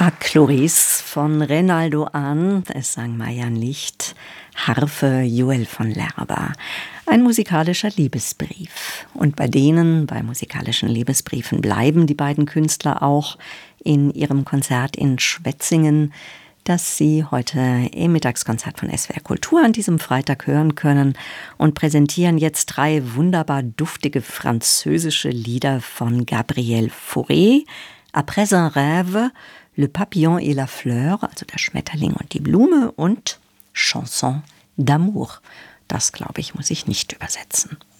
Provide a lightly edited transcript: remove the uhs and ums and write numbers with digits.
Chloris von Reynaldo Ahn, es sang Marian Licht, Harfe Joel von Lerba. Ein musikalischer Liebesbrief. Und bei musikalischen Liebesbriefen bleiben die beiden Künstler auch in ihrem Konzert in Schwetzingen, das Sie heute im Mittagskonzert von SWR Kultur an diesem Freitag hören können, und präsentieren jetzt 3 wunderbar duftige französische Lieder von Gabriel Fauré. Après un rêve, Le Papillon et la Fleur, also der Schmetterling und die Blume, und Chanson d'amour. Das, glaube ich, muss ich nicht übersetzen.